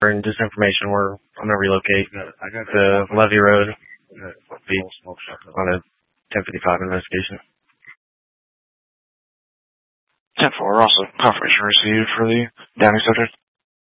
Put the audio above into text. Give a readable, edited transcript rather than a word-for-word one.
and disinformation. I'm gonna relocate to Levy Road. Be on a 1055 investigation. 10-4, also confirmation received for the Downey subject.